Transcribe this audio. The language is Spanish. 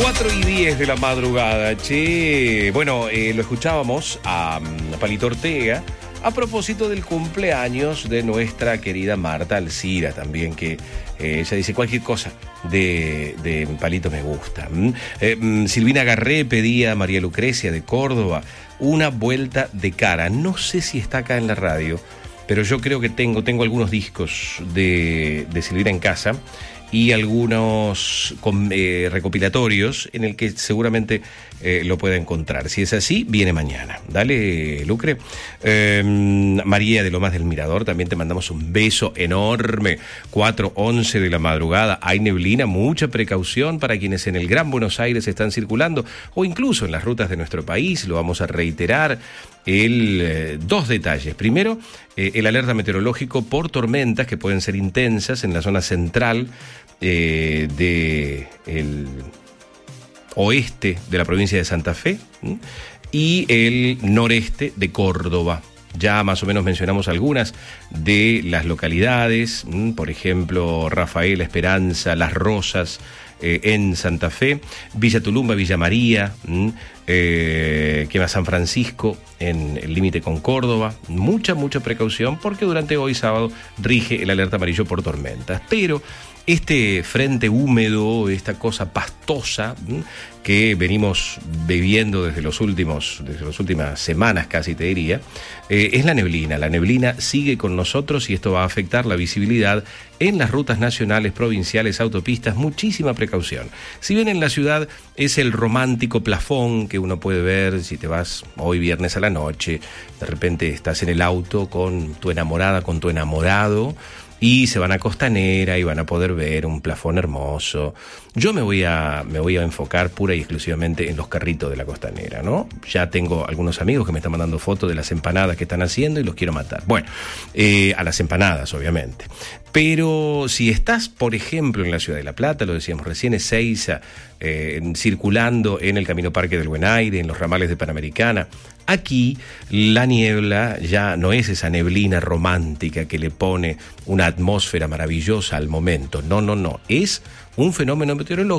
4:10 de la madrugada, che. Bueno, lo escuchábamos a Palito Ortega a propósito del cumpleaños de nuestra querida Marta Alcira también, que ella dice cualquier cosa de Palito me gusta. Silvina Garré pedía a María Lucrecia de Córdoba una vuelta de cara. No sé si está acá en la radio, pero yo creo que tengo algunos discos de Silvina en casa y algunos recopilatorios en el que seguramente lo pueda encontrar. Si es así, viene mañana. Dale, Lucre. María de Lomas del Mirador, también te mandamos un beso enorme. 4:11 de la madrugada. Hay neblina, mucha precaución para quienes en el Gran Buenos Aires están circulando o incluso en las rutas de nuestro país. Lo vamos a reiterar. Dos detalles. Primero, el alerta meteorológico por tormentas que pueden ser intensas en la zona central del oeste de la provincia de Santa Fe y el noreste de Córdoba. Ya más o menos mencionamos algunas de las localidades, por ejemplo, Rafaela, Esperanza, Las Rosas, en Santa Fe, Villa Tulumba, Villa María, que va San Francisco en el límite con Córdoba. Mucha precaución porque durante hoy sábado rige el alerta amarillo por tormentas. Pero este frente húmedo, esta cosa pastosa que venimos viviendo desde las últimas semanas casi te diría, es la neblina. La neblina sigue con nosotros y esto va a afectar la visibilidad en las rutas nacionales, provinciales, autopistas. Muchísima precaución. Si bien en la ciudad es el romántico plafón que uno puede ver si te vas hoy viernes a la noche, de repente estás en el auto con tu enamorada, con tu enamorado, y se van a Costanera y van a poder ver un plafón hermoso. Yo me voy a enfocar pura y exclusivamente en los carritos de la Costanera, ¿no? Ya tengo algunos amigos que me están mandando fotos de las empanadas que están haciendo y los quiero matar. Bueno, a las empanadas, obviamente. Pero si estás, por ejemplo, en la ciudad de La Plata, lo decíamos recién, Ezeiza, circulando en el Camino Parque del Buen Aire, en los ramales de Panamericana, aquí la niebla ya no es esa neblina romántica que le pone una atmósfera maravillosa al momento. No. Es un fenómeno meteorológico